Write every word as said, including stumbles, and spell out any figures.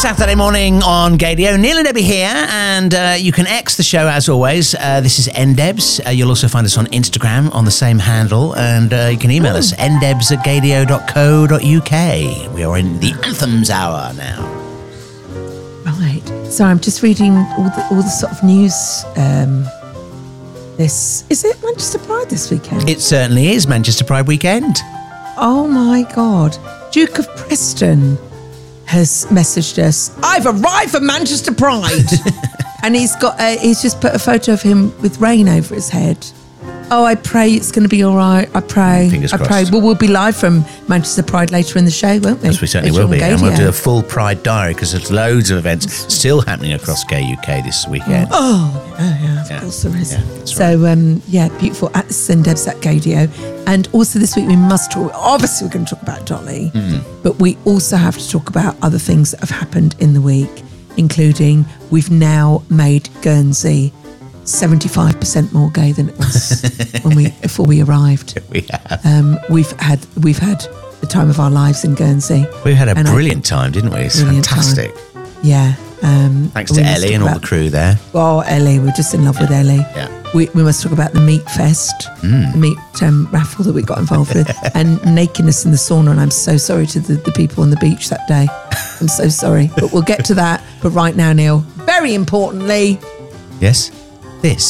Saturday morning on Gadio. Neil and Debbie here, and uh, you can X the show as always. Uh, this is N Debs. Uh, you'll also find us on Instagram on the same handle, and uh, you can email oh. us n debs at gadio dot co dot u k. We are in the Anthems Hour now. Right. So I'm just reading all the, all the sort of news. Um, this is it Manchester Pride this weekend? It certainly is Manchester Pride weekend. Oh my God. Duke of Preston has messaged us, I've arrived for Manchester Pride. And he's got a, he's just put a photo of him with rain over his head. Oh, I pray it's going to be all right. I pray. Fingers I crossed. pray. Well, we'll be live from Manchester Pride later in the show, won't we? Yes, we certainly will be. And we'll do a full Pride diary because there's loads of events still happening across Gay U K this weekend. Oh, yeah, yeah of yeah. course there is. Yeah, that's so, right. um, yeah, beautiful. At Sindebs at Gadio. And also this week we must talk, obviously we're going to talk about Dolly, mm. but we also have to talk about other things that have happened in the week, including we've now made Guernsey seventy-five percent more gay than it was when we before we arrived. We have. Um, we've had we've had the time of our lives in Guernsey. We had a and brilliant I, time, didn't we? It's fantastic. Time. Yeah. Um, Thanks to Ellie and all about, the crew there. Oh, Ellie, we're just in love yeah. with Ellie. Yeah. We, we must talk about the meat fest, mm. the meat um, raffle that we got involved with, and nakedness in the sauna. And I'm so sorry to the, the people on the beach that day. I'm so sorry, but we'll get to that. But right now, Neil, very importantly, yes, this